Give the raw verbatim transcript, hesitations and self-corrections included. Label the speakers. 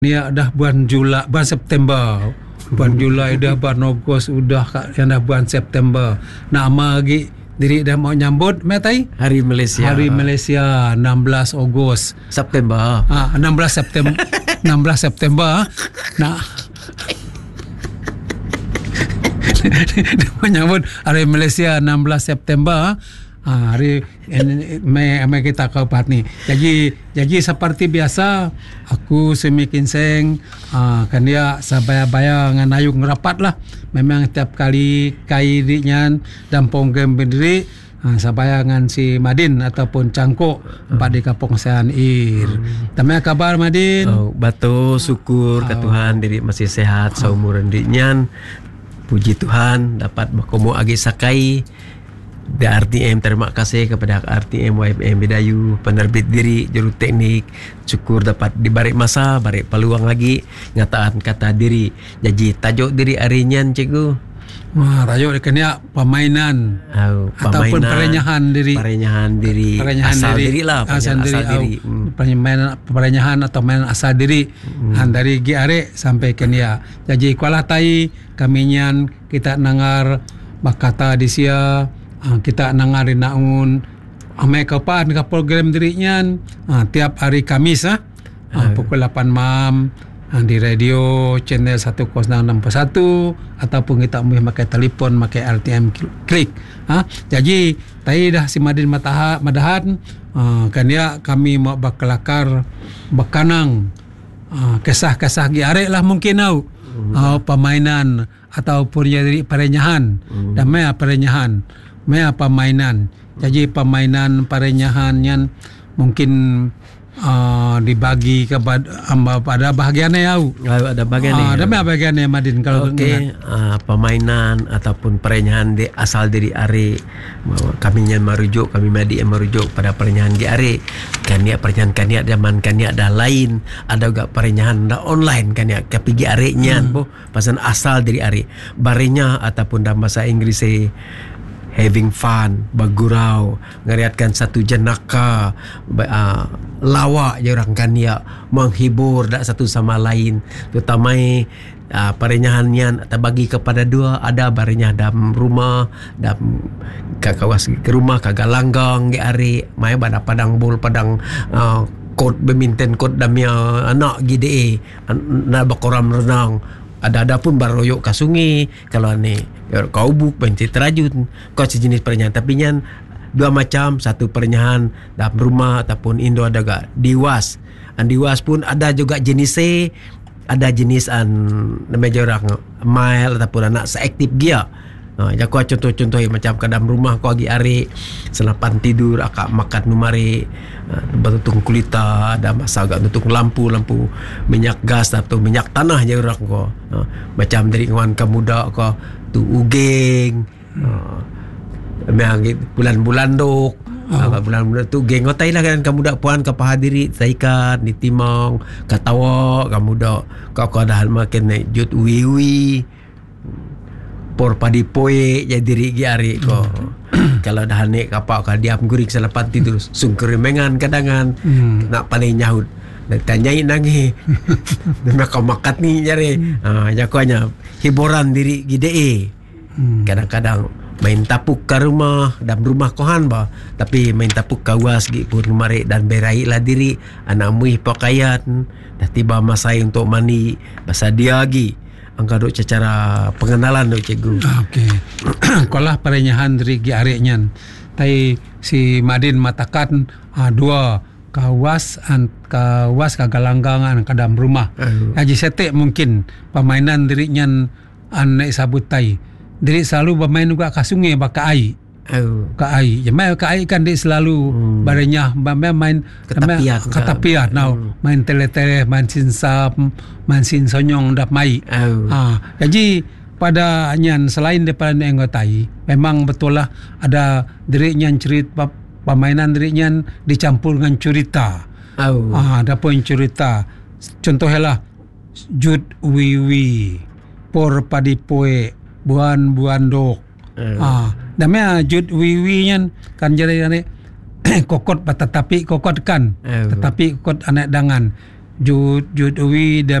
Speaker 1: Ni dah bulan Julai, bulan September. Bulan Julai dah, bulan Ogos udah yang dah bulan September. Nama lagi diri dah mau nyambut metai
Speaker 2: Hari Malaysia.
Speaker 1: Hari Malaysia enam belas Ogos.
Speaker 2: September.
Speaker 1: Ah enam belas September. enam belas September. Nah. Menyambut Hari Malaysia enam belas September. Ha, hari mai mai kita kau part ni. Jadi jadi seperti biasa aku semikin seng ha, kan dia sabaya-baya ngan ayung rapat lah. Memang tiap kali kai dinyan dan ponggem berdiri ha, sabaya ngan si Madin ataupun Cangkok empat di Kampung Sean Ir. Tamai kabar Madin?
Speaker 2: Oh, batu syukur ke Tuhan diri masih sehat seumuran dinyan. Puji Tuhan dapat berkomo agi sakai. The R T M, terima kasih kepada R T M Y M Bidayu, penerbit diri, juru teknik. Syukur dapat diberi masa, beri peluang lagi ngataan kata diri. Jadi tajuk diri arinyan cikgu.
Speaker 1: Wah, tajuk kena permainan
Speaker 2: oh,
Speaker 1: ataupun perenyahan diri.
Speaker 2: Perenyahan diri.
Speaker 1: Perenyahan
Speaker 2: asal
Speaker 1: diri,
Speaker 2: diri lah.
Speaker 1: Asal diri.
Speaker 2: Asal diri.
Speaker 1: Hmm. Permainan perenyahan atau mainan asal diri. Hmm. Dari G R E sampai Kenya. Jadi kuala tai kami nyan kita nangar bakata di sia. Uh, kita nangari naun amai kapan ke program dirinya uh, tiap hari Kamis ah uh, pukul lapan malam uh, di radio channel seratus enam puluh satu ataupun kita boleh pakai telefon pakai R T M klik ah uh. Jadi tadi dah si Madin Mataha Madahan uh, kan dia kami mau bakelakar bekanang uh, kisah-kisah giarek lah mungkin tau uh, permainan ataupun jadi perenyahan hmm. dan mea perenyahan mea permainan. Jadi permainan perenyahan yang mungkin uh, dibagi kepada pada bahagian yang
Speaker 2: ada bahagian
Speaker 1: uh, ada mea bahagian yang Madin kalau
Speaker 2: okey uh, permainan ataupun perenyahan di asal diri are kami yang merujuk kami madi yang merujuk pada perenyahan di are kan ya perenyahan kan ya zaman kan ya dah lain ada juga perenyahan dah online kan ya tapi di are nya hmm. pasal asal diri are barenya ataupun dalam bahasa Inggeris eh, having fun, bergurau, ngeriatkan satu jenaka, uh, lawak je orang kan ya, menghibur dak satu sama lain. Terutama uh, perenyahannya terbagi kepada dua, ada barenyah dalam rumah, dalam ke kawas ke rumah kagak langgang ge ari, mai pada padang bol padang uh, kot badminton kot damia anak gide nak berkoram renang. Ada-ada pun baroyok ke sungai. Kalau ni kau buk benci terajun kau sejenis perenyahan. Tapi nyan dua macam. Satu perenyahan dalam rumah ataupun Indo ada juga diwas. An diwas pun ada juga jenis C. Ada jenis an namanya orang mile ataupun anak seaktif dia. Ha, ya, kau contoh-contoh macam ke dalam rumah kau lagi hari selepas tidur akak makan numari uh, betutung kulita ada masa agak tutung lampu lampu minyak gas atau minyak tanah je orang kau uh, macam dari kawan kamu muda kau tu ugeng uh, memang bulan-bulan dok oh. uh, bulan-bulan tu geng kau tai lah kan kamu dak puan ke pahadiri saikan di timang katawa kamu dak kau kau dah makin naik jut uwi-uwi por padi poe jadi diri giari ko hmm. Kalau dah naik kapak ka diam gurik selepas tidur sungker mengan kadangan hmm. nak pandai nyahut dan tanyain nangi nak kau makat ni jare ah ya ko nya hiburan diri gide hmm. Kadang-kadang main tapuk ke rumah dalam rumah kohan ba tapi main tapuk kawas gi pun rumare dan berai lah diri anak muih pakaian dah tiba masa untuk mandi basa dia lagi angka duk secara pengenalan duk cikgu.
Speaker 1: Okey. Kalau perenyahan dari giareknya, tai si Madin matakan uh, dua kawas an kawas kagalanggangan ke dalam rumah. Uh. Haji setek mungkin permainan dirinya an sabut tai. Diri selalu bermain juga ke sungai baka air. Oh. Ka ai. Ya mai ka ai kan dia selalu hmm. barenyah main
Speaker 2: ketapian
Speaker 1: ketapian now hmm. main tele-tele main sinsap main sin sonyong dap mai.
Speaker 2: Oh.
Speaker 1: Ha jadi pada nyan selain daripada enggotai memang betul lah ada dirinya cerita permainan dirinya dicampur dengan cerita.
Speaker 2: Oh.
Speaker 1: Ah ada pun cerita. Contohnya jud wiwi por padi poe buan buan dok. Uh. Ah, damai jud wiwi nyan kan jadi ane kokot tetapi kokot kan. Uh. Tetapi kokot anak dangan. Jud Jud Uwi dan